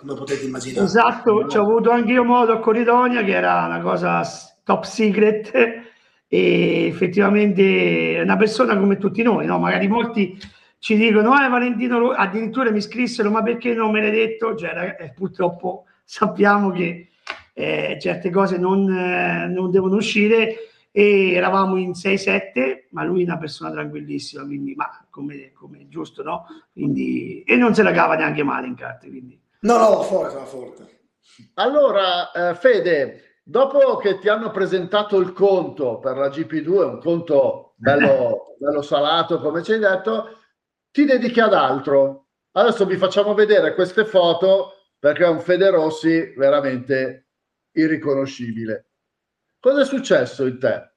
come potete immaginare. Esatto, ci ho avuto anche io modo a Corridonia, che era una cosa top secret, e effettivamente è una persona come tutti noi, no? Magari molti ci dicono, Valentino, addirittura mi scrissero, ma perché non me l'hai detto? Cioè, purtroppo sappiamo che certe cose non devono uscire, e eravamo in 6-7, ma lui è una persona tranquillissima, quindi, ma come giusto, no? Quindi, e non se la cava neanche male in carte, quindi. No, va forte. Allora, Fede, dopo che ti hanno presentato il conto per la GP2, un conto bello, bello salato, come ci hai detto, ti dedichi ad altro. Adesso vi facciamo vedere queste foto perché è un Fede Rossi veramente irriconoscibile. Cosa è successo in te?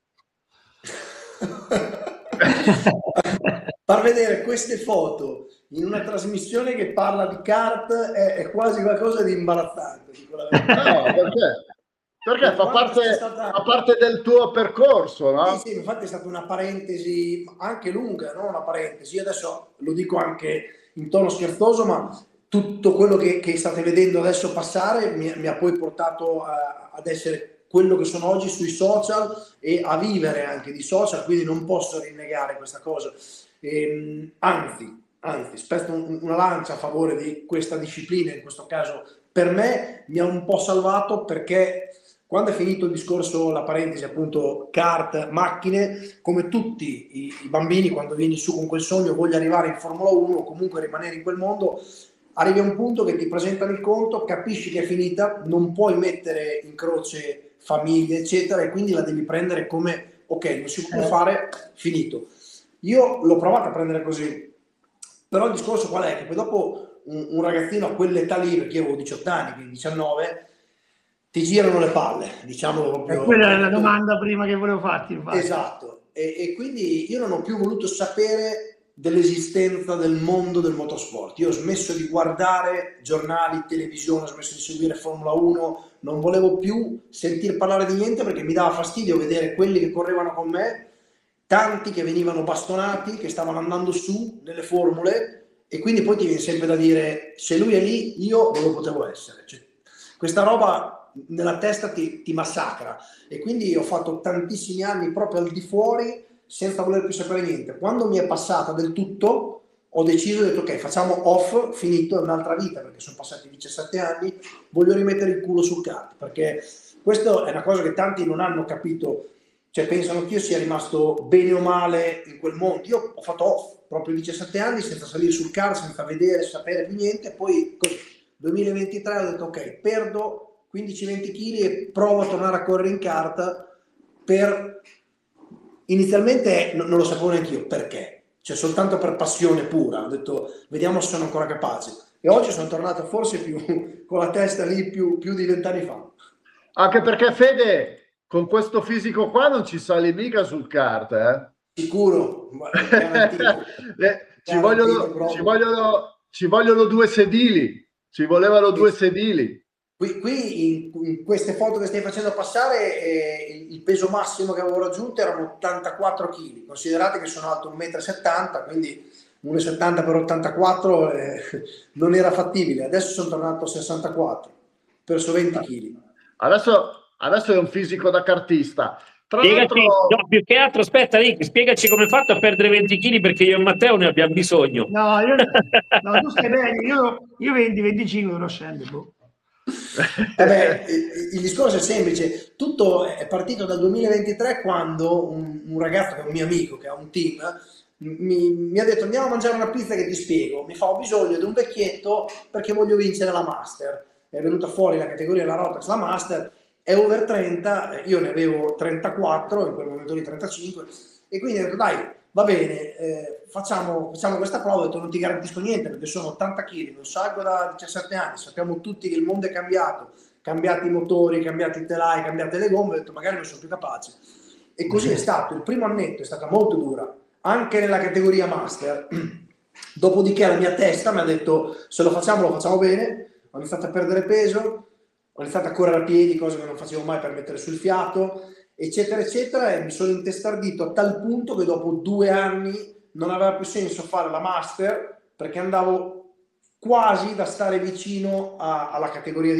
Far vedere queste foto in una trasmissione che parla di kart è quasi qualcosa di imbarazzante. No, perché fa parte del tuo percorso, no? Sì, infatti è stata una parentesi anche lunga, no? Una parentesi. Io adesso lo dico anche in tono scherzoso, ma tutto quello che state vedendo adesso passare mi ha poi portato ad essere quello che sono oggi sui social e a vivere anche di social, quindi non posso rinnegare questa cosa. Anzi, spezzo una lancia a favore di questa disciplina, in questo caso per me mi ha un po' salvato, perché quando è finito il discorso, la parentesi appunto kart, macchine, come tutti i bambini quando vieni su con quel sogno, voglio arrivare in Formula 1 o comunque rimanere in quel mondo, arrivi a un punto che ti presentano il conto, capisci che è finita, non puoi mettere in croce famiglie eccetera, e quindi la devi prendere come ok, non si può più fare, finito. Io l'ho provato a prendere così, però il discorso qual è? Che poi dopo un ragazzino a quell'età lì, perché io avevo 18 anni, quindi 19, ti girano le palle, diciamolo proprio. E quella è la domanda prima che volevo farti, infatti. Esatto, e quindi io non ho più voluto sapere dell'esistenza del mondo del motorsport. Io ho smesso di guardare giornali, televisione, ho smesso di seguire Formula 1, non volevo più sentir parlare di niente, perché mi dava fastidio vedere quelli che correvano con me, tanti che venivano bastonati, che stavano andando su nelle formule, e quindi poi ti viene sempre da dire, se lui è lì, io non lo potevo essere. Cioè, questa roba nella testa ti massacra, e quindi ho fatto tantissimi anni proprio al di fuori senza voler più sapere niente. Quando mi è passata del tutto ho deciso, ho detto ok, facciamo off, finito, è un'altra vita, perché sono passati 17 anni, voglio rimettere il culo sul kart, perché questo è una cosa che tanti non hanno capito, cioè pensano che io sia rimasto bene o male in quel mondo. Io ho fatto off proprio 17 anni senza salire sul kart, senza vedere, sapere più niente, poi così 2023 ho detto ok, perdo 15-20 kg e provo a tornare a correre in kart. Inizialmente non lo sapevo neanche io perché, cioè soltanto per passione pura, ho detto vediamo se sono ancora capace, e oggi sono tornato forse più con la testa lì più di 20 anni fa. Anche perché Fede, con questo fisico qua non ci sali mica sul kart, eh? Sicuro, ci vogliono due sedili, ci volevano due sedili. Qui in queste foto che stai facendo passare, il peso massimo che avevo raggiunto erano 84 kg. Considerate che sono alto 1,70 m, quindi 1,70 m per 84 non era fattibile. Adesso sono tornato a 64, perso 20 kg. Adesso è un fisico da cartista. Spiegaci, no, più che altro, aspetta, Rick, spiegaci come hai fatto a perdere 20 kg, perché io e Matteo ne abbiamo bisogno. No, tu stai bene, io 20-25 non scendo. Vabbè, il discorso è semplice, tutto è partito dal 2023, quando un ragazzo che è un mio amico, che ha un team, mi ha detto andiamo a mangiare una pizza che ti spiego. Mi fa, ho bisogno di un vecchietto perché voglio vincere la Master. È venuta fuori la categoria della Rotax, la Master, è over 30, io ne avevo 34, in quel momento lì 35, e quindi ho detto dai, va bene, facciamo questa prova. Ho detto non ti garantisco niente perché sono 80 kg, non salgo da 17 anni, sappiamo tutti che il mondo è cambiato, cambiati i motori, cambiati i telai, cambiate le gomme. Ho detto magari non sono più capace, e così è stato. Il primo annetto è stata molto dura, anche nella categoria Master. Dopodiché la mia testa mi ha detto se lo facciamo bene. Ho iniziato a perdere peso, ho iniziato a correre a piedi, cosa che non facevo mai per mettere sul fiato, eccetera eccetera, e mi sono intestardito a tal punto che dopo 2 anni non aveva più senso fare la Master, perché andavo quasi da stare vicino alla categoria